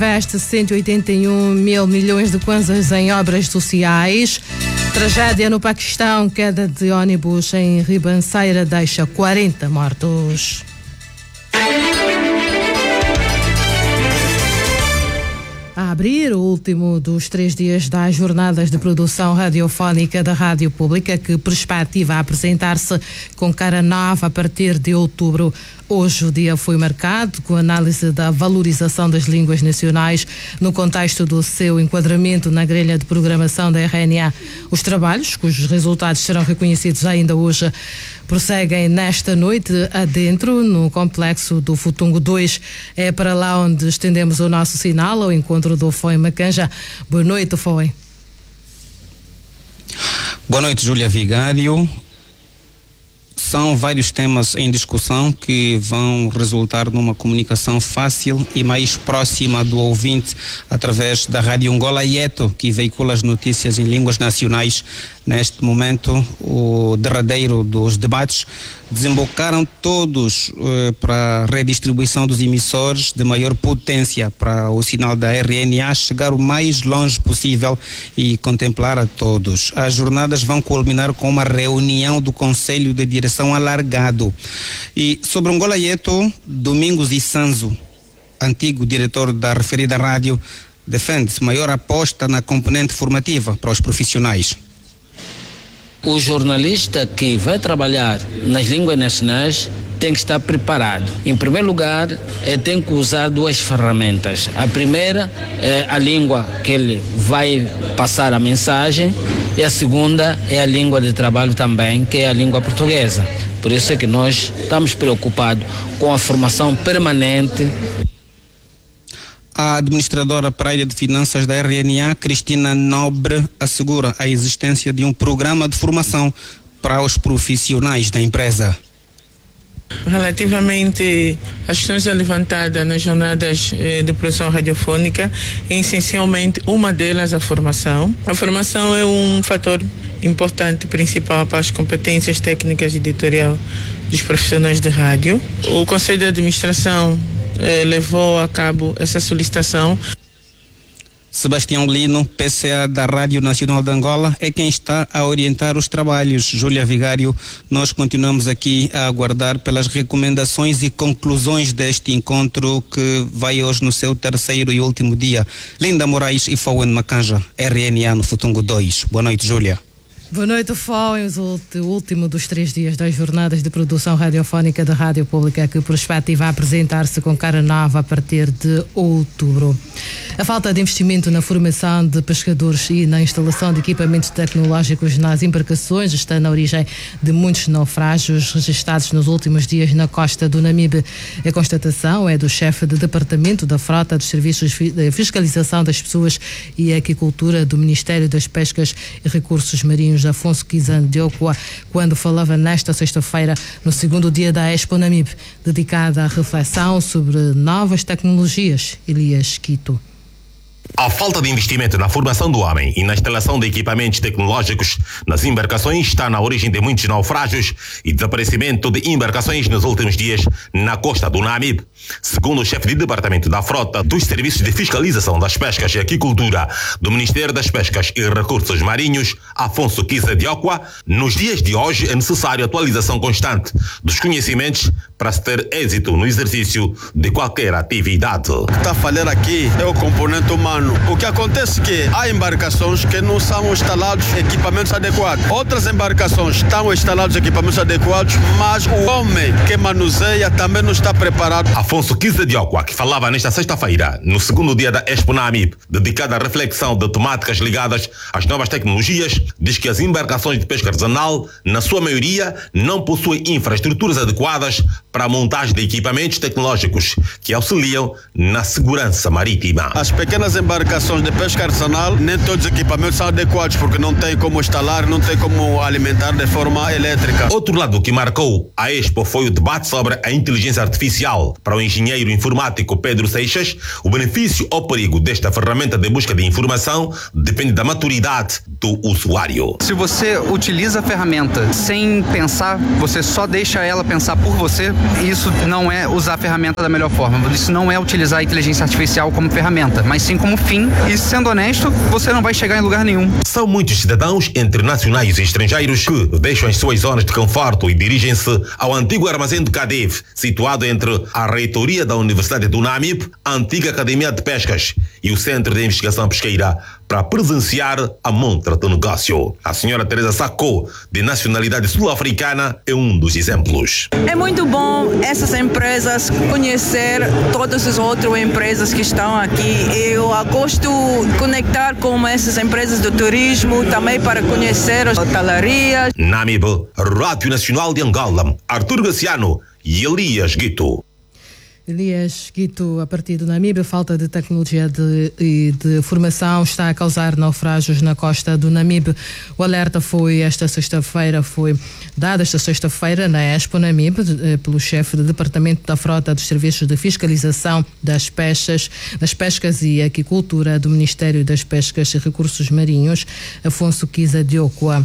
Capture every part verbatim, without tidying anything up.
Investe cento e oitenta e um mil milhões de kwanzas em obras sociais. Tragédia no Paquistão, queda de ônibus em Ribanceira deixa quarenta mortos. A abrir o último dos três dias das jornadas de produção radiofónica da Rádio Pública, que perspectiva apresentar-se com cara nova a partir de outubro. Hoje o dia foi marcado com a análise da valorização das línguas nacionais no contexto do seu enquadramento na grelha de programação da R N A. Os trabalhos, cujos resultados serão reconhecidos ainda hoje, prosseguem nesta noite adentro no complexo do Futungo dois. É para lá onde estendemos o nosso sinal ao encontro do Foi Macanja. Boa noite, Foi. Boa noite, Júlia Vigário. São vários temas em discussão que vão resultar numa comunicação fácil e mais próxima do ouvinte através da Rádio Angola Ieto, que veicula as notícias em línguas nacionais. Neste momento, o derradeiro dos debates desembocaram todos eh, para a redistribuição dos emissores de maior potência para o sinal da R N A chegar o mais longe possível e contemplar a todos. As jornadas vão culminar com uma reunião do Conselho de Direção alargado. E sobre Angola Ieto, Domingos Issanzo, antigo diretor da referida rádio, defende maior aposta na componente formativa para os profissionais. O jornalista que vai trabalhar nas línguas nacionais tem que estar preparado. Em primeiro lugar, ele tem que usar duas ferramentas. A primeira é a língua que ele vai passar a mensagem e a segunda é a língua de trabalho também, que é a língua portuguesa. Por isso é que nós estamos preocupados com a formação permanente. A administradora para a área de finanças da R N A, Cristina Nobre, assegura a existência de um programa de formação para os profissionais da empresa. Relativamente às questões levantadas nas jornadas eh, de produção radiofônica, é essencialmente uma delas a formação. A formação é um fator importante, principal para as competências técnicas editorial dos profissionais de rádio. O Conselho de Administração eh, levou a cabo essa solicitação. Sebastião Lino, P C A da Rádio Nacional de Angola, é quem está a orientar os trabalhos. Júlia Vigário, nós continuamos aqui a aguardar pelas recomendações e conclusões deste encontro que vai hoje no seu terceiro e último dia. Linda Moraes e Fowen Macanja, R N A no Futungo dois. Boa noite, Júlia. Boa noite, Fowen. O último dos três dias das jornadas de produção radiofónica da Rádio Pública, que perspectiva apresentar-se com cara nova a partir de outubro. A falta de investimento na formação de pescadores e na instalação de equipamentos tecnológicos nas embarcações está na origem de muitos naufrágios registrados nos últimos dias na costa do Namibe. A constatação é do chefe de departamento da frota dos serviços de fiscalização das pessoas e aquicultura do Ministério das Pescas e Recursos Marinhos, Afonso Kizan Diokwa, quando falava nesta sexta-feira no segundo dia da Expo Namibe, dedicada à reflexão sobre novas tecnologias. Elias Quito. A falta de investimento na formação do homem e na instalação de equipamentos tecnológicos nas embarcações está na origem de muitos naufrágios e desaparecimento de embarcações nos últimos dias na costa do Namibe. Segundo o chefe de departamento da frota dos serviços de fiscalização das pescas e aquicultura do Ministério das Pescas e Recursos Marinhos, Afonso Kiza Diokwa, nos dias de hoje é necessário atualização constante dos conhecimentos para se ter êxito no exercício de qualquer atividade. O que está a falhar aqui é o componente humano. O que acontece é que há embarcações que não são instalados equipamentos adequados. Outras embarcações estão instalados equipamentos adequados, mas o homem que manuseia também não está preparado. Afonso Kiza Diokwa, que falava nesta sexta-feira, no segundo dia da Expo Namibe, dedicada à reflexão de temáticas ligadas às novas tecnologias, diz que as embarcações de pesca artesanal, na sua maioria, não possuem infraestruturas adequadas para a montagem de equipamentos tecnológicos que auxiliam na segurança marítima. As pequenas embarcações de pesca artesanal, nem todos os equipamentos são adequados, porque não tem como instalar, não tem como alimentar de forma elétrica. Outro lado que marcou a Expo foi o debate sobre a inteligência artificial. Para o engenheiro informático Pedro Seixas, o benefício ou perigo desta ferramenta de busca de informação depende da maturidade do usuário. Se você utiliza a ferramenta sem pensar, você só deixa ela pensar por você, isso não é usar a ferramenta da melhor forma. Isso não é utilizar a inteligência artificial como ferramenta, mas sim como fim. E sendo honesto, você não vai chegar em lugar nenhum. São muitos cidadãos, entre nacionais e estrangeiros, que deixam as suas zonas de conforto e dirigem-se ao antigo armazém do Cadeve, situado entre a reitoria da Universidade do Namibe, a antiga Academia de Pescas e o Centro de Investigação Pesqueira, para presenciar a montra do negócio. A senhora Teresa Sacco, de nacionalidade sul-africana, é um dos exemplos. É muito bom essas empresas conhecer todas as outras empresas que estão aqui. Eu gosto de conectar com essas empresas do turismo, também para conhecer as hotelarias. Namibe, Rádio Nacional de Angola, Arthur Gaciano e Elias Guito. Elias Guito, a partir do Namibe, a falta de tecnologia de, e de formação está a causar naufrágios na costa do Namibe. O alerta foi esta sexta-feira, foi dado esta sexta-feira na Expo Namibe, pelo chefe do Departamento da Frota dos Serviços de Fiscalização das Pescas, das Pescas e Aquicultura do Ministério das Pescas e Recursos Marinhos, Afonso Kiza Diokwa.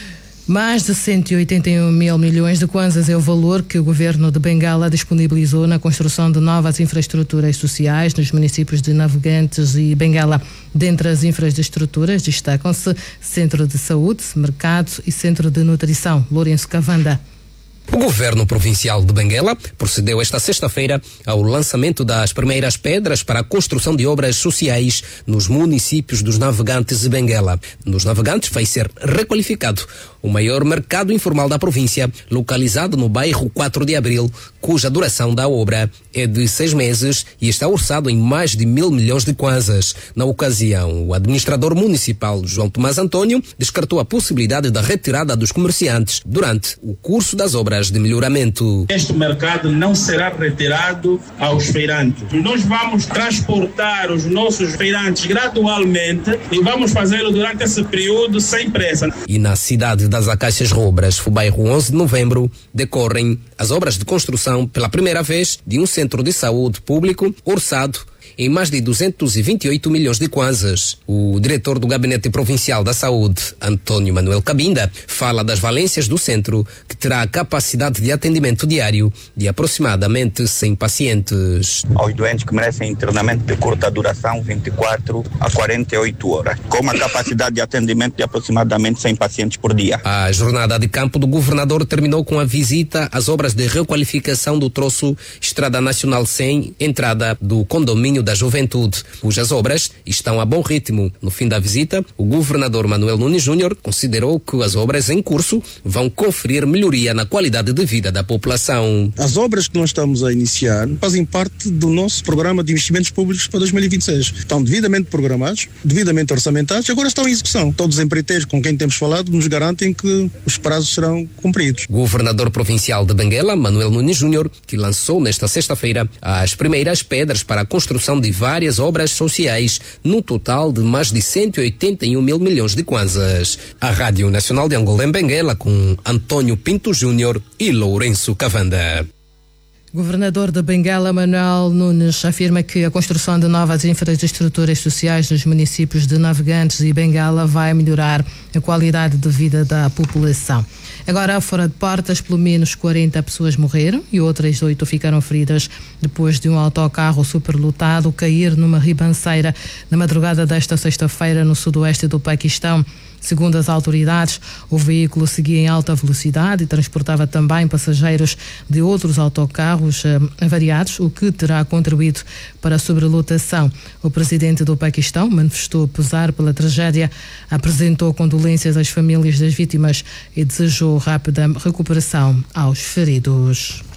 Mais de cento e oitenta e um mil milhões de kwanzas é o valor que o governo de Bengala disponibilizou na construção de novas infraestruturas sociais nos municípios de Navegantes e Bengala. Dentre as infraestruturas destacam-se Centro de Saúde, Mercado e Centro de Nutrição. Lourenço Cavanda. O governo provincial de Benguela procedeu esta sexta-feira ao lançamento das primeiras pedras para a construção de obras sociais nos municípios dos Navegantes e Benguela. Nos Navegantes vai ser requalificado o maior mercado informal da província, localizado no bairro quatro de Abril, cuja duração da obra é de seis meses e está orçado em mais de mil milhões de kwanzas. Na ocasião, o administrador municipal João Tomás Antônio descartou a possibilidade da retirada dos comerciantes durante o curso das obras de melhoramento. Este mercado não será retirado aos feirantes. Nós vamos transportar os nossos feirantes gradualmente e vamos fazê-lo durante esse período sem pressa. E na cidade das Acacias Rubras, no bairro onze de Novembro, decorrem as obras de construção pela primeira vez de um centro de saúde público orçado em mais de duzentos e vinte e oito milhões de kwanzas. O diretor do Gabinete Provincial da Saúde, Antônio Manuel Cabinda, fala das valências do centro, que terá a capacidade de atendimento diário de aproximadamente cem pacientes. Aos doentes que merecem internamento de curta duração, vinte e quatro a quarenta e oito horas, com uma capacidade de atendimento de aproximadamente cem pacientes por dia. A jornada de campo do governador terminou com a visita às obras de requalificação do troço Estrada Nacional cem, entrada do condomínio da Juventude, cujas obras estão a bom ritmo. No fim da visita, o governador Manuel Nunes Júnior considerou que as obras em curso vão conferir melhoria na qualidade de vida da população. As obras que nós estamos a iniciar fazem parte do nosso programa de investimentos públicos para dois mil e vinte e seis. Estão devidamente programados, devidamente orçamentados, agora estão em execução. Todos os empreiteiros com quem temos falado nos garantem que os prazos serão cumpridos. Governador provincial de Benguela, Manuel Nunes Júnior, que lançou nesta sexta-feira as primeiras pedras para a construção de várias obras sociais, no total de mais de cento e oitenta e um mil milhões de kwanzas. A Rádio Nacional de Angola em Benguela, com Antônio Pinto Júnior e Lourenço Cavanda. Governador de Benguela, Manuel Nunes, afirma que a construção de novas infraestruturas sociais nos municípios de Navegantes e Benguela vai melhorar a qualidade de vida da população. Agora, fora de portas, pelo menos quarenta pessoas morreram e outras oito ficaram feridas depois de um autocarro superlotado cair numa ribanceira na madrugada desta sexta-feira no sudoeste do Paquistão. Segundo as autoridades, o veículo seguia em alta velocidade e transportava também passageiros de outros autocarros eh, avariados, o que terá contribuído para a sobrelotação. O presidente do Paquistão manifestou pesar pela tragédia, apresentou condolências às famílias das vítimas e desejou rápida recuperação aos feridos.